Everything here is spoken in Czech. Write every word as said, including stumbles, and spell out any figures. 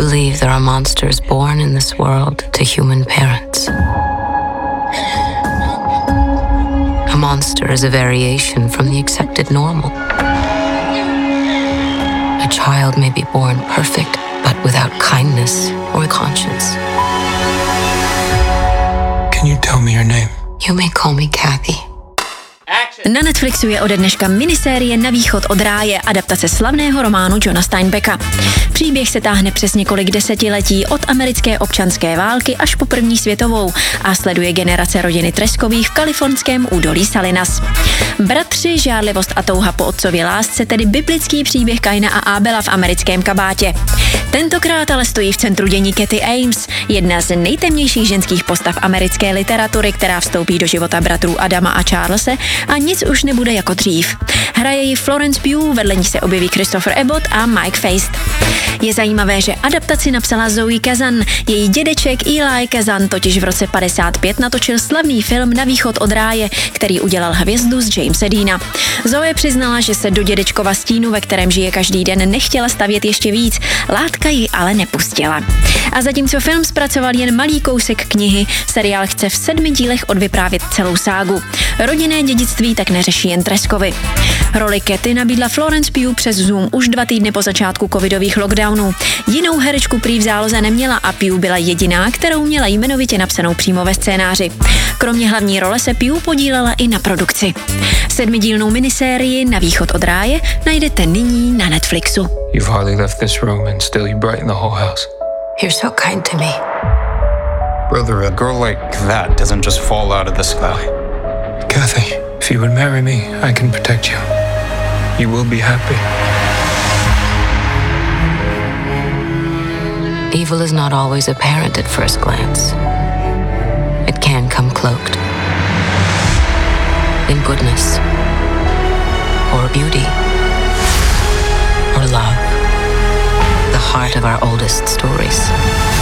believe there are monsters born in this world to human parents. A monster is a variation from the accepted normal. A child may be born perfect, but without kindness or conscience. Can you tell me your name? You may call me Kathy. Na Netflixu je ode dneška minisérie Na východ od ráje, adaptace slavného románu Johna Steinbecka. Příběh se táhne přes několik desetiletí od americké občanské války až po první světovou a sleduje generace rodiny Treskových v kalifornském údolí Salinas. Bratři, žárlivost a touha po otcově lásce, tedy biblický příběh Kaina a Ábela v americkém kabátě. Tentokrát ale stojí v centru dění Kathy Ames, jedna z nejtemnějších ženských postav americké literatury, která vstoupí do života bratrů Adama a Charlese a nic už nebude jako dřív. Hraje ji Florence Pugh, vedle ní se objeví Christopher Abbott a Mike Faist. Je zajímavé, že adaptaci napsala Zoe Kazan. Její dědeček Eli Kazan totiž v roce padesát pět natočil slavný film Na východ od ráje, který udělal hvězdu z Jamesa Deana. Zoe přiznala, že se do dědečkova stínu, ve kterém žije každý den, nechtěla stavět ještě víc, látka ji ale nepustila. A zatímco film zpracoval jen malý kousek knihy, seriál chce v sedmi dílech odvyprávět celou ságu. Rodinné dědictví tak neřeší jen Treskovi. Roli Kathy nabídla Florence Pugh přes Zoom už dva týdny po začátku covidových lockdownů. Jinou herečku prý v záloze neměla a Pugh byla jediná, kterou měla jmenovitě napsanou přímo ve scénáři. Kromě hlavní role se Pugh podílela i na produkci. Sedmidílnou minisérii Na východ od ráje najdete nyní na Netflixu. You've hardly left this room and still you brighten the whole house. You're so kind to me. Brother, a girl like that doesn't just fall out of the sky. Kathy, if you would marry me, I can protect you. You will be happy. Evil is not always apparent at first glance. It can come cloaked in goodness, or beauty, or love, the heart of our oldest stories.